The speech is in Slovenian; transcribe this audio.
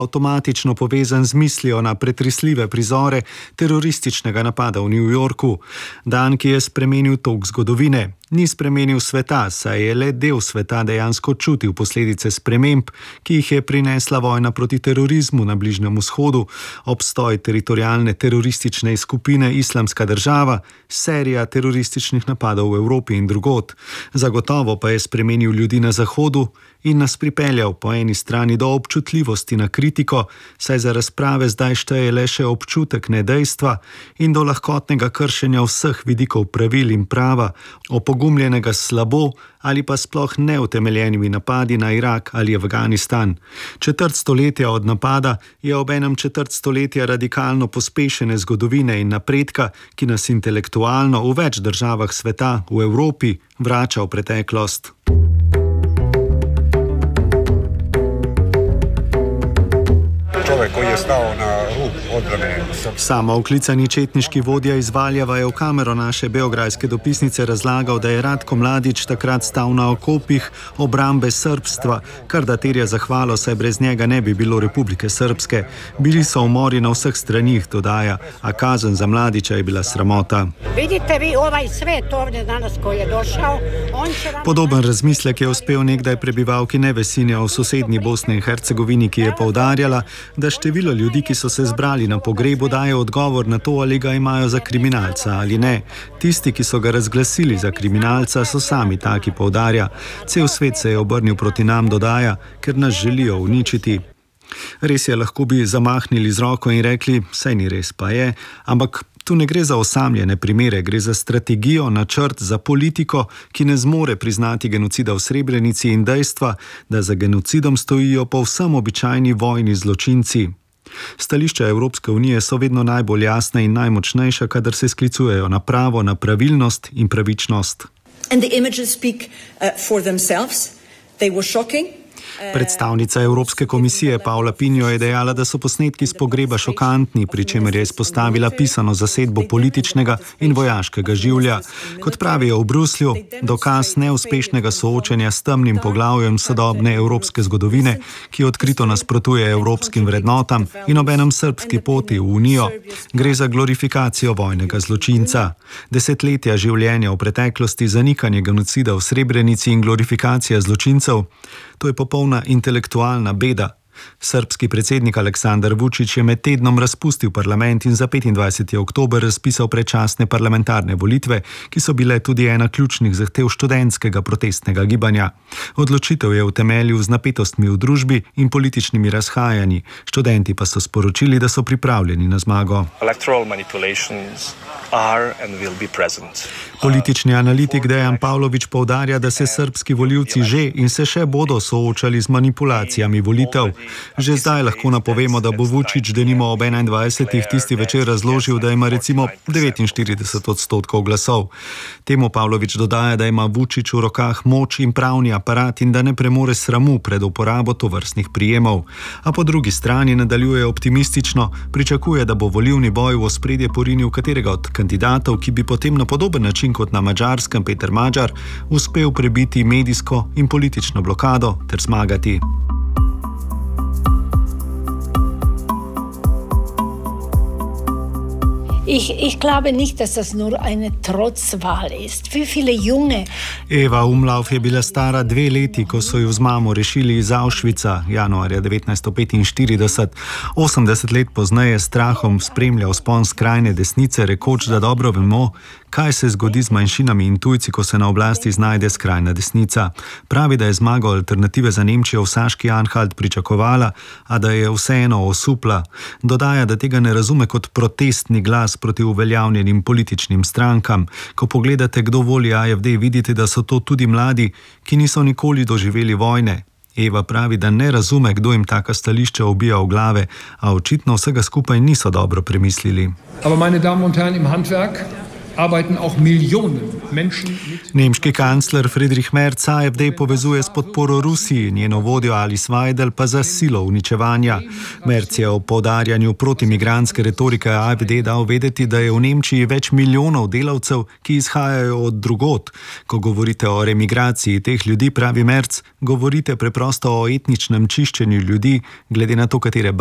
avtomatično povezan z mislijo na pretresljive prizore terorističnega napada v New Yorku. Dan, ki je spremenil tok zgodovine. Ni spremenil sveta, saj je le del sveta dejansko čutil posledice sprememb, ki jih je prinesla vojna proti terorizmu na Bližnjem vzhodu, obstoj teritorialne teroristične skupine Islamska država, serija terorističnih napadov v Evropi in drugod. Zagotovo pa je spremenil ljudi na Zahodu in nas pripeljal po eni strani do občutljivosti na kritiko, saj za razprave zdaj šteje le še občutek, ne dejstva, in do lahkotnega kršenja vseh vidikov pravil in prava, opogumljenega slabo ali pa sploh neutemeljenimi napadi na Irak ali Afganistan. Četrt stoletja od napada je obenem četrt stoletja radikalno pospešene zgodovine in napredka, ki nas intelektualno v več državah sveta, v Evropi, vrača v preteklost. Človek, ko je stal na rub odbrane. Samooklicani četniški vodja iz Valjeva je v kamero naše beograjske dopisnice razlagal, da je Ratko Mladić takrat stal na okopih obrambe srbstva, kar da terja zahvalo, saj brez njega ne bi bilo Republike Srpske. Bili so umori na vseh stranih, dodaja, a kazen za Mladića je bila sramota. Vidite vi ovaj svet ovdje danas koji je došao, on će vam... Podoben razmislek je uspel nekdaj prebivalki Nevesinja v sosednji Bosni in Hercegovini, ki je poudarjala, da število ljudi, ki so se zbrali na pogrebu, daje odgovor na to, ali ga imajo za kriminalca ali ne. Tisti, ki so ga razglasili za kriminalca, so sami taki, poudarja. Cel svet se je obrnil proti nam, dodaja, ker nas želijo uničiti. Res je, lahko bi zamahnili z roko in rekli, saj ni res, pa je, ampak tu ne gre za osamljene primere, gre za strategijo, načrt, za politiko, ki ne zmore priznati genocida v Srebrenici in dejstva, da za genocidom stojijo povsem običajni vojni zločinci. Stališča Evropske unije so vedno najbolj jasna in najmočnejša, kadar se sklicujejo na pravo, na pravilnost in pravičnost. And the images speak for themselves. They were shocking. Predstavnica Evropske komisije Paula Pinjo je dejala, da so posnetki s pogreba šokantni, pri čemer je izpostavila pisano zasedbo političnega in vojaškega življa. Kot pravijo v Bruslju, dokaz neuspešnega soočenja s temnim poglavjem sodobne evropske zgodovine, ki odkrito nasprotuje evropskim vrednotam in obenem srbski poti v Unijo. Gre za glorifikacijo vojnega zločinca. Desetletja življenja v preteklosti, zanikanje genocida v Srebrenici in glorifikacija zločincev, to je popolna intelektualna beda. Srbski predsednik Aleksandar Vučić je med tednom razpustil parlament in za 25. oktober razpisal predčasne parlamentarne volitve, ki so bile tudi ena ključnih zahtev študentskega protestnega gibanja. Odločitev je utemeljil z napetostmi v družbi in političnimi razhajanji. Študenti pa so sporočili, da so pripravljeni na zmago. Politični analitik Dejan Pavlović poudarja, da se srbski volivci že in se še bodo soočali z manipulacijami volitev. Že zdaj lahko napovemo, da bo Vučić denimo ob 21. tisti večer razložil, da ima recimo 49% glasov. Temu Pavlović dodaja, da ima Vučić v rokah moč in pravni aparat in da ne premore sramu pred uporabo tovrstnih prijemov. A po drugi strani nadaljuje optimistično, pričakuje, da bo volilni boj v ospredje porinil katerega od kandidatov, ki bi potem na podoben način kot na Madžarskem Peter Magyar uspel prebiti medijsko in politično blokado ter zmagati. Ich glaube nicht, dass das nur eine Trotzwahl ist. Wie viele junge... Eva Umlauf je bila stara 2 leti, ko so jo z mamo rešili iz Auschwitza januarja 1945. 80 let pozneje s strahom spremlja vzpon skrajne desnice, rekoč, da dobro vemo, kaj se zgodi z manjšinami in tujci, ko se na oblasti znajde skrajna desnica. Pravi, da je zmago Alternative za Nemčijo v Saški Anhalt pričakovala, a da je vseeno osupla. Dodaja, da tega ne razume kot protestni glas proti uveljavljenim političnim strankam. Ko pogledate, kdo voli AfD, vidite, da so to tudi mladi, ki niso nikoli doživeli vojne. Eva pravi, da ne razume, kdo jim taka stališča ubija v glave, a očitno vsega skupaj niso dobro premislili. Aber meine Damen und Herren im Handwerk, arbeiten auch Millionen Menschen mit. Nemški kancler Friedrich Merz AfD povezuje s podporo Rusiji, njeno vodjo Alice Weidel pa za silo uničevanja. Merz je o poudarjanju protimigranske retorike AfD dal vedeti, da je v Nemčiji več milijonov delavcev, ki izhajajo od drugod. Ko govorite o remigraciji teh ljudi, pravi Merz, govorite preprosto o etničnem čiščenju ljudi, glede na to, katere